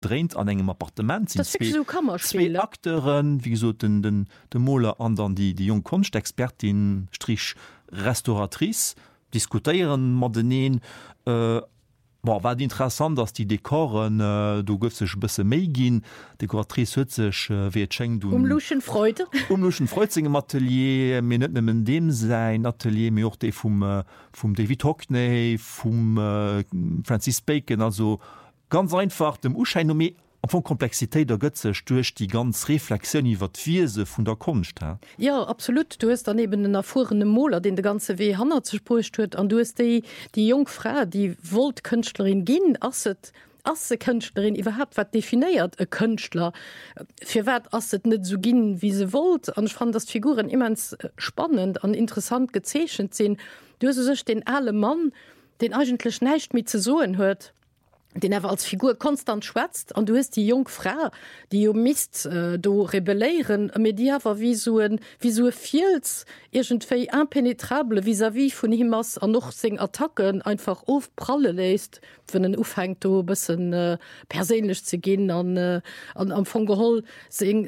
dreht an engem Appartement sind zwei Akteuren wie so den Moller an dann die jung Kunstexpertin Strich Restauratrice diskutieren Madeneen war interessant, dass die Dekoren du gouf sech bësse méi gin Dekoratrice huezech wie schenng du Luschen Freuzingem Atelier mé net nemmmen dem sein Atelier mé och dei vum David Hockney vum Francis Bacon also ganz einfach dem Uschein mé von Komplexitéit der Götze stöcht die ganz Reflexion iwwer Wiese vun der Kunst. Ja, absolut. Du hast daneben den erfuhrene Moller, den de ganze Weh Hanna zerspurcht huet, an du hast die Jungfrau, die wollt Künstlerin ginn asset. Asse Künstlerin überhaupt wat definiiert e Künstler fir wat asset net so ginn wie se wollt an ich fand das Figuren immens spannend an interessant gezeschen sinn. Du sech den alle Mann den eigentlich näicht mit ze soen huet. Den er als Figur konstant schwätzt an du hast die Jungfrau, die Mist do rebellieren Mediawer wie so Fields irgendéi impenetrable vis-à-vis vun himmers an noch seg Attacken einfach ofpralle läst, wenn den ufhängt do bessen perélech ze gin an von Geholl seg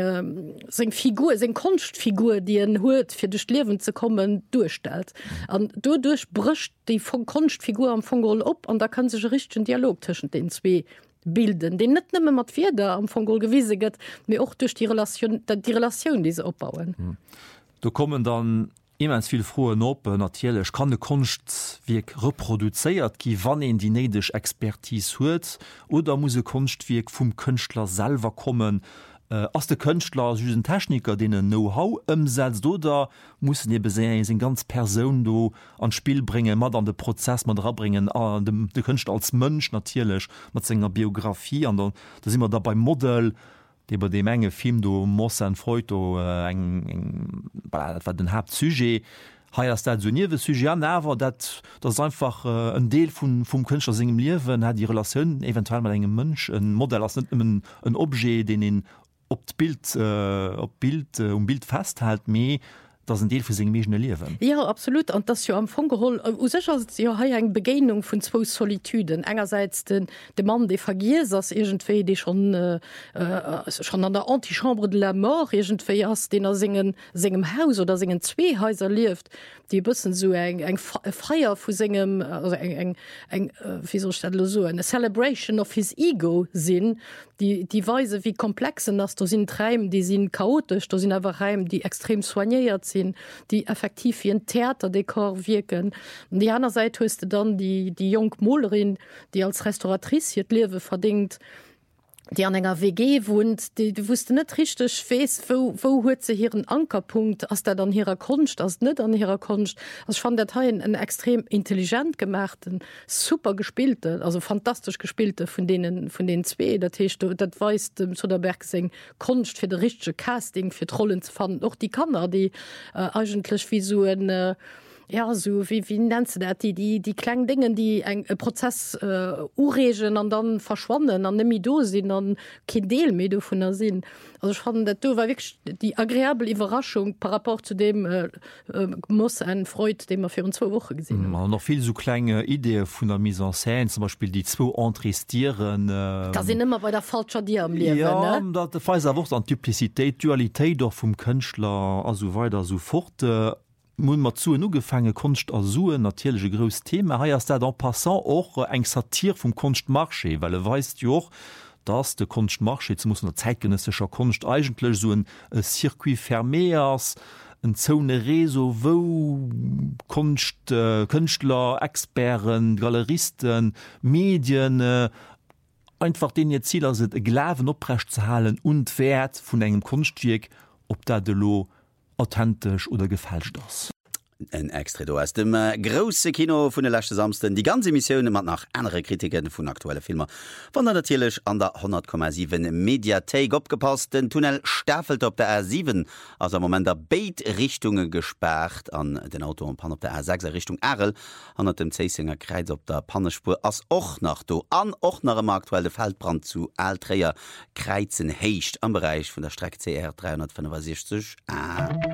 Figur seg Kunstfigur, die en huet fir dech Lewen ze kommen durchstellt. An dodurch bricht die von Kunstfigur am von Geholl op an da kann sech richchten Dialog zwischen den zwei bilden, den net nimme mat Vider am von Gold gewieseget, mir auch durch die Relation die sie opbauen. Da kommen dann immens viel frohe Nope natürlich kann de Kunst wie reproduzeiert gi wann in die nedisch Expertise huet oder muss Kunstwirk vum Künstler selber kommen. As de Künstler süßen Techniker denen Know-how umsetzt oder muss ihr besinn ganz Person do an Spiel bringen mat an den Prozess man bringen de Künstler als Mönsch natürlich mat senger Biografie an da immer da beim Modell de bei dem enge Film do muss freut eng den Hauptsujet Sujet das einfach ein Deel vom Künstler singem Leben hat die Relation eventuell mal engem Mönsch ein Modell ein Objet den in Bild Bild festhält me das ein Deel für Megen Leben. Ja absolut an das ja am Fogehol eng Begegnung von zwei Solituden engerseits den Mann de vergiers as irgendwe die schon an der Antichambre de la mort irgendwe as den er singem Haus oder singen zwei Häuser lieft die bussen so eng feier vu singem eng wieso so eine celebration of his ego sinn die Weise wie komplexen as du sind Treiben die sind chaotisch da sind aber Reim die extrem soigniert sind die effektiv wie ein Theaterdekor wirken und die anderen Seite hast du dann die Jungmolerin die als Restauratrice hier Lewe verdingt die an enger WG wohnt die wusste net richtig wo huet ze hier een Ankerpunkt as der dann ihrer Kunst as net an ihrer Kunst as fand der Teil en extrem intelligent gemachten super gespielte also fantastisch gespielte von denen zwei dat weist zu der Bergsing Kunst fir de richsche Casting fir Rollen zu fanden auch die Kanner die eigentlich wie so ein ja so wie nennst du dat die kleinen Dingen die eng Prozess uregen an dann verschwonnen an nemi do sinn an kein Deel me do vun der sinn also ich fand dat war wirklich die agréable Überraschung par rapport zu dem muss ein Freud dem er für 2 Wochen gesehen noch viel so kleine Idee vun der mise en scène zum Beispiel die 2 Entrestieren da sind immer bei der falscher dir am Leben ja dat an Duplizität Dualität doch vom Künstler also weiter so fort Mun mat zu nu gefange Kunst as suen natürlichsche grös Thema heiers der dann passant och eng Satir vum Kunstmarché, weil weist joch dass de Kunstmarché muss der zeitgenössischer Kunst eigentlich so ein Circuit ferméers en Zone Reso wo Kunst Künstler, Experten, Galeristen, Medien einfach den ihr Ziel se Glaven oprecht zu halen und wert vun engem Kunstwerk ob da de lo authentisch oder gefälscht das. Ein extra do aus dem grosse Kino vun der letzte Samsten die ganze Missionen mat nach andere Kritiken vun aktuelle Filmer van der natürlich an der 100,7 Mediathek opgepasst den Tunnel staffelt op der R7 also am moment der Beitrichtungen gesperrt an den Auto und Pan op der R6 Richtung Erl an dem Zeisinger Kreis op der Pannespur as och nach do an och nach dem aktuelle Feldbrand zu Alträer Kreizen hecht am Bereich vun der Strecke CR 365